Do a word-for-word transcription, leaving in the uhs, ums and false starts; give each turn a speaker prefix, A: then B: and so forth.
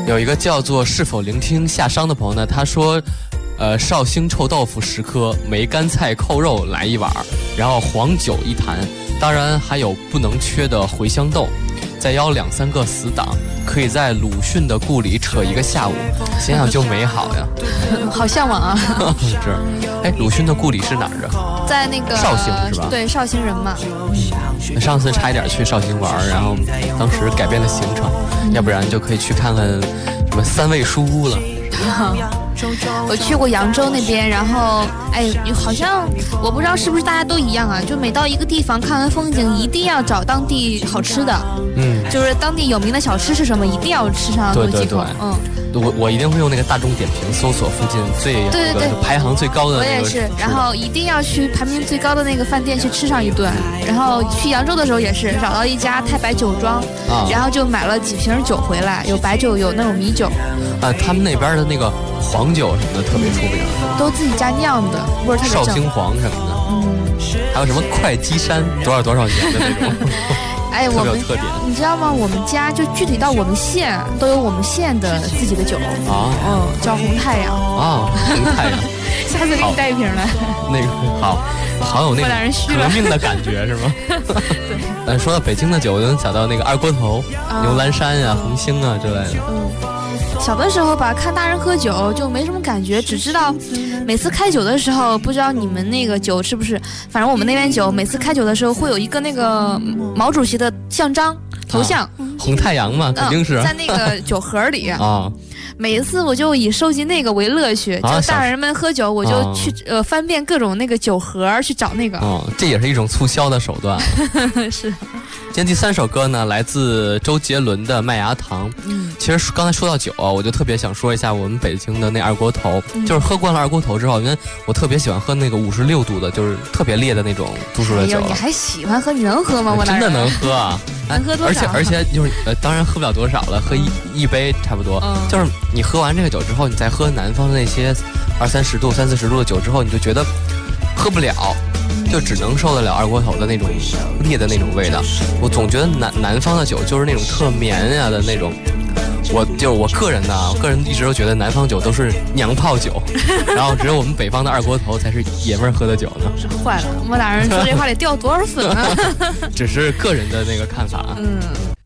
A: 有一个叫做是否聆听夏商的朋友呢，他说呃，绍兴臭豆腐十颗，梅干菜扣肉来一碗，然后黄酒一坛，当然还有不能缺的茴香豆，再邀两三个死党，可以在鲁迅的故里扯一个下午，想想就美好呀。
B: 好向往啊！
A: 是，哎，鲁迅的故里是哪儿啊？
B: 在那个
A: 绍兴是吧？
B: 对，绍兴人嘛。
A: 嗯，上次差一点去绍兴玩，然后当时改变了行程，嗯、要不然就可以去看看什么三味书屋了。
B: 我去过扬州那边，然后哎，好像我不知道是不是大家都一样啊，就每到一个地方看完风景，一定要找当地好吃的，嗯，就是当地有名的小吃是什么，一定要吃上
A: 对对对，
B: 嗯，
A: 我我一定会用那个大众点评搜索附近最
B: 对对对
A: 排行最高的那个，
B: 我也是，然后一定要去排名最高的那个饭店去吃上一顿，然后去扬州的时候也是找到一家太白酒庄，啊，然后就买了几瓶酒回来，有白酒，有那种米酒，
A: 啊，他们那边的那个黄酒什么的特别出名，
B: 都自己家酿的，味儿特别正。
A: 绍兴黄什么的，嗯，还有什么会稽山多少多少年的那种，
B: 哎，我们
A: 特别，
B: 你知道吗？我们家就具体到我们县都有我们县的自己的酒啊，嗯，叫红太阳
A: 啊，红太阳，
B: 下次给你带一瓶来。
A: 那个好，好有那个革命的感觉是吗？对。呃，说到北京的酒，我就能想到那个二锅头、啊、牛栏山呀、啊、红星啊之类的。嗯。
B: 小的时候吧，看大人喝酒就没什么感觉，只知道每次开酒的时候，不知道你们那个酒是不是，反正我们那边酒每次开酒的时候会有一个那个毛主席的像章头像，啊、
A: 红太阳嘛，肯定是、
B: 嗯、在那个酒盒里啊。每一次我就以收集那个为乐趣，就大人们喝酒，我就去、啊、呃翻遍各种那个酒盒去找那个。
A: 哦，这也是一种促销的手段。
B: 是。
A: 今天第三首歌呢，来自周杰伦的《麦芽糖》。嗯，其实刚才说到酒啊，我就特别想说一下我们北京的那二锅头。嗯、就是喝惯了二锅头之后，因为我特别喜欢喝那个五十六度的，就是特别烈的那种度数的酒。
B: 哎呦，你还喜欢喝？你能喝吗？我
A: 真的能喝啊！
B: 能喝多少？
A: 而且而且就是呃，当然喝不了多少了，喝一一杯差不多。嗯、就是你喝完这个酒之后，你再喝南方的那些二三十度、三四十度的酒之后，你就觉得喝不了。就只能受得了二锅头的那种烈的那种味道。我总觉得南南方的酒就是那种特绵呀的那种。我就我个人呢，我个人一直都觉得南方酒都是娘炮酒，然后只有我们北方的二锅头才是爷们儿喝的酒呢。
B: 坏了，莫大人说这话得掉多少粉啊？
A: 只是个人的那个看法。嗯。